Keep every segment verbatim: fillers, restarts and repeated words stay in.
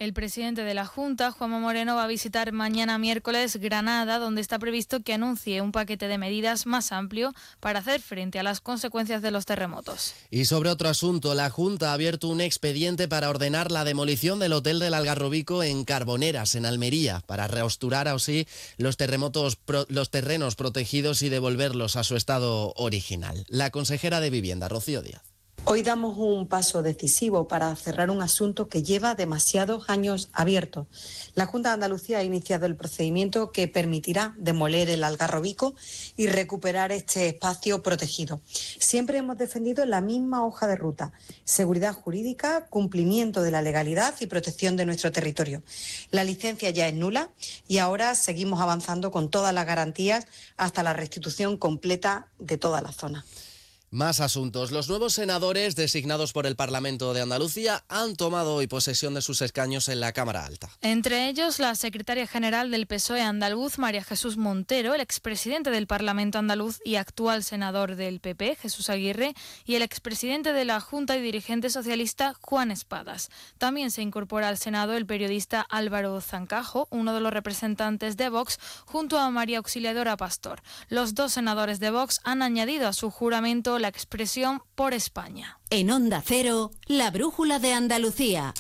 El presidente de la Junta, Juanma Moreno, va a visitar mañana miércoles Granada, donde está previsto que anuncie un paquete de medidas más amplio para hacer frente a las consecuencias de los terremotos. Y sobre otro asunto, la Junta ha abierto un expediente para ordenar la demolición del Hotel del Algarrobico en Carboneras, en Almería, para reestructurar así los terremotos, los terrenos protegidos y devolverlos a su estado original. La consejera de Vivienda, Rocío Díaz. Hoy damos un paso decisivo para cerrar un asunto que lleva demasiados años abierto. La Junta de Andalucía ha iniciado el procedimiento que permitirá demoler el Algarrobico y recuperar este espacio protegido. Siempre hemos defendido la misma hoja de ruta: seguridad jurídica, cumplimiento de la legalidad y protección de nuestro territorio. La licencia ya es nula y ahora seguimos avanzando con todas las garantías hasta la restitución completa de toda la zona. Más asuntos. Los nuevos senadores designados por el Parlamento de Andalucía han tomado hoy posesión de sus escaños en la Cámara Alta. Entre ellos, la secretaria general del P S O E andaluz, María Jesús Montero, el expresidente del Parlamento andaluz y actual senador del P P, Jesús Aguirre, y el expresidente de la Junta y dirigente socialista, Juan Espadas. También se incorpora al Senado el periodista Álvaro Zancajo, uno de los representantes de Vox, junto a María Auxiliadora Pastor. Los dos senadores de Vox han añadido a su juramento la expresión "por España". En Onda Cero, la brújula de Andalucía.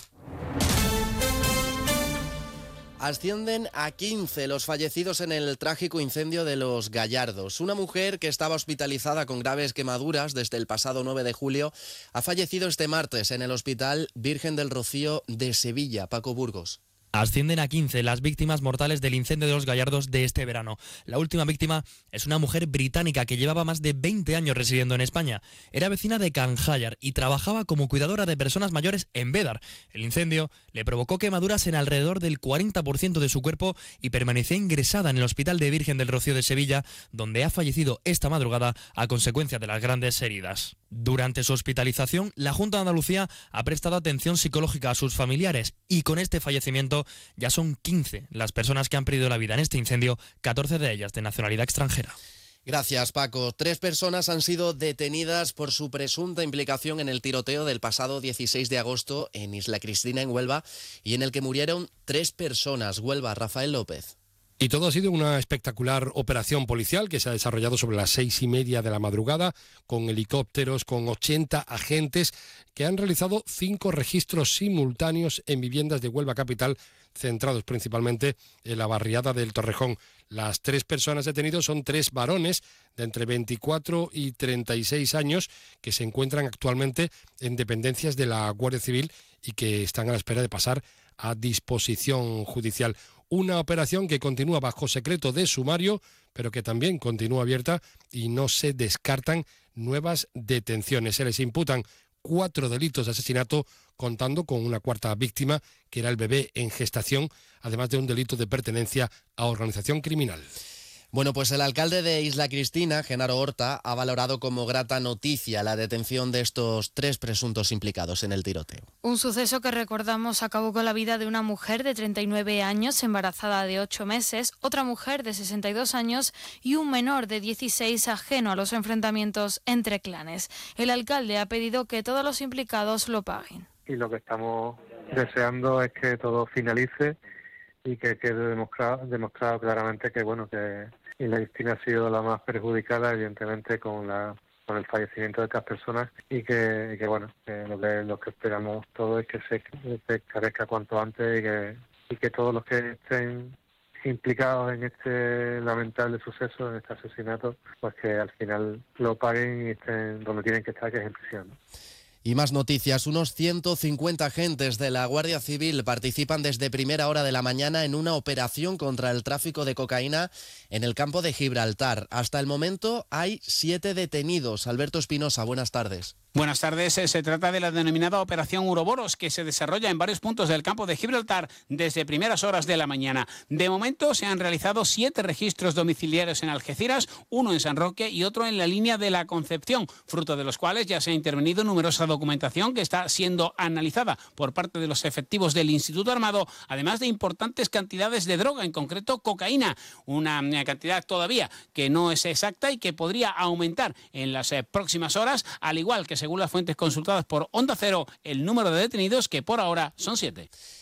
Ascienden a quince los fallecidos en el trágico incendio de Los Gallardos. Una mujer que estaba hospitalizada con graves quemaduras desde el pasado nueve de julio ha fallecido este martes en el Hospital Virgen del Rocío de Sevilla. Paco Burgos. Ascienden a quince las víctimas mortales del incendio de Los Gallardos de este verano. La última víctima es una mujer británica que llevaba más de veinte años residiendo en España. Era vecina de Canjayar y trabajaba como cuidadora de personas mayores en Bédar. El incendio le provocó quemaduras en alrededor del cuarenta por ciento de su cuerpo y permaneció ingresada en el Hospital de Virgen del Rocío de Sevilla, donde ha fallecido esta madrugada a consecuencia de las grandes heridas. Durante su hospitalización, la Junta de Andalucía ha prestado atención psicológica a sus familiares y con este fallecimiento ya son quince las personas que han perdido la vida en este incendio, catorce de ellas de nacionalidad extranjera. Gracias, Paco. Tres personas han sido detenidas por su presunta implicación en el tiroteo del pasado dieciséis de agosto en Isla Cristina, en Huelva, y en el que murieron tres personas. Huelva, Rafael López. Y todo ha sido una espectacular operación policial que se ha desarrollado sobre las seis y media de la madrugada, con helicópteros, con ochenta agentes que han realizado cinco registros simultáneos en viviendas de Huelva capital, centrados principalmente en la barriada del Torrejón. Las tres personas detenidas son tres varones de entre veinticuatro y treinta y seis años que se encuentran actualmente en dependencias de la Guardia Civil y que están a la espera de pasar a disposición judicial. Una operación que continúa bajo secreto de sumario, pero que también continúa abierta y no se descartan nuevas detenciones. Se les imputan cuatro delitos de asesinato, contando con una cuarta víctima, que era el bebé en gestación, además de un delito de pertenencia a organización criminal. Bueno, pues el alcalde de Isla Cristina, Genaro Horta, ha valorado como grata noticia la detención de estos tres presuntos implicados en el tiroteo. Un suceso que, recordamos, acabó con la vida de una mujer de treinta y nueve años, embarazada de ocho meses, otra mujer de sesenta y dos años y un menor de dieciséis ajeno a los enfrentamientos entre clanes. El alcalde ha pedido que todos los implicados lo paguen. Y lo que estamos deseando es que todo finalice y que quede demostrado, demostrado claramente que, bueno, que Isla Cristina ha sido la más perjudicada, evidentemente, con la con el fallecimiento de estas personas y que, y que bueno, que lo que lo que esperamos todos es que se, se esclarezca cuanto antes y que y que todos los que estén implicados en este lamentable suceso, en este asesinato, pues que al final lo paguen y estén donde tienen que estar, que es en prisión, ¿no? Y más noticias. Unos ciento cincuenta agentes de la Guardia Civil participan desde primera hora de la mañana en una operación contra el tráfico de cocaína en el campo de Gibraltar. Hasta el momento hay siete detenidos. Alberto Espinosa, buenas tardes. Buenas tardes. Se trata de la denominada Operación Uroboros, que se desarrolla en varios puntos del campo de Gibraltar desde primeras horas de la mañana. De momento se han realizado siete registros domiciliarios en Algeciras, uno en San Roque y otro en la línea de la Concepción, fruto de los cuales ya se ha intervenido numerosa documentación que está siendo analizada por parte de los efectivos del Instituto Armado, además de importantes cantidades de droga, en concreto cocaína, una cantidad todavía que no es exacta y que podría aumentar en las próximas horas, al igual que según las fuentes consultadas por Onda Cero, el número de detenidos, que por ahora son siete.